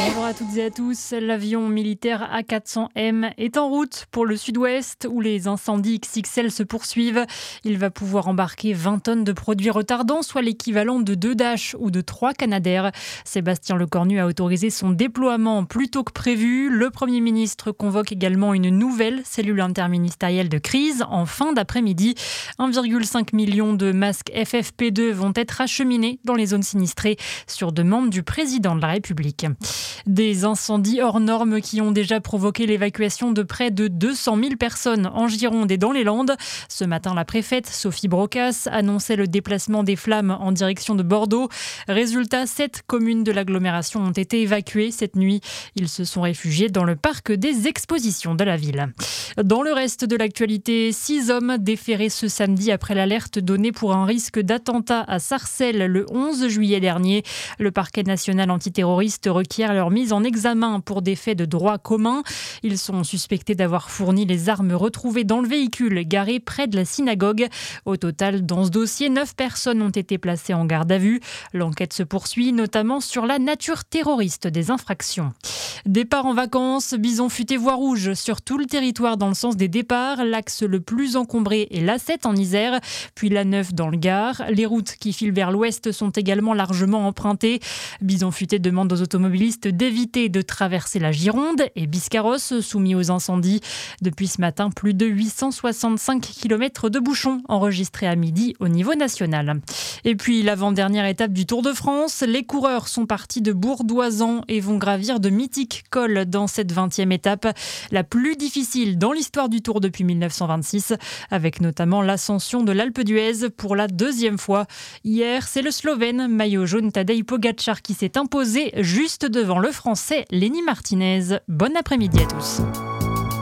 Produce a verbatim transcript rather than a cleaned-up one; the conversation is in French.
Bonjour à toutes et à tous. L'avion militaire A quatre cents M est en route pour le sud-ouest où les incendies X X L se poursuivent. Il va pouvoir embarquer vingt tonnes de produits retardants, soit l'équivalent de deux Dash ou de trois Canadair. Sébastien Lecornu a autorisé son déploiement plus tôt que prévu. Le Premier ministre convoque également une nouvelle cellule interministérielle de crise en fin d'après-midi. un virgule cinq million de masques F F P deux vont être acheminés dans les zones sinistrées sur demande du président de la République. Des incendies hors normes qui ont déjà provoqué l'évacuation de près de deux cent mille personnes en Gironde et dans les Landes. Ce matin, la préfète Sophie Brocas annonçait le déplacement des flammes en direction de Bordeaux. Résultat, sept communes de l'agglomération ont été évacuées cette nuit. Ils se sont réfugiés dans le parc des expositions de la ville. Dans le reste de l'actualité, six hommes déférés ce samedi après l'alerte donnée pour un risque d'attentat à Sarcelles le onze juillet dernier. Le parquet national antiterroriste requiert leur mise en examen pour des faits de droit commun. Ils sont suspectés d'avoir fourni les armes retrouvées dans le véhicule garé près de la synagogue. Au total, dans ce dossier, neuf personnes ont été placées en garde à vue. L'enquête se poursuit, notamment sur la nature terroriste des infractions. Départ en vacances, Bison Futé voie rouge sur tout le territoire dans le sens des départs. L'axe le plus encombré est l'A sept en Isère, puis l'A neuf dans le Gard. Les routes qui filent vers l'ouest sont également largement empruntées. Bison Futé demande aux automobilistes d'éviter de traverser la Gironde et Biscarrosse, soumis aux incendies. Depuis ce matin, plus de huit cent soixante-cinq kilomètres de bouchons enregistrés à midi au niveau national. Et puis l'avant-dernière étape du Tour de France, les coureurs sont partis de Bourdoisan et vont gravir de mythiques cols dans cette vingtième étape, la plus difficile dans l'histoire du Tour depuis mille neuf cent vingt-six, avec notamment l'ascension de l'Alpe d'Huez pour la deuxième fois. Hier, c'est le Slovène maillot jaune Tadej Pogačar qui s'est imposé juste devant le Français Lenny Martinez. Bon après-midi à tous.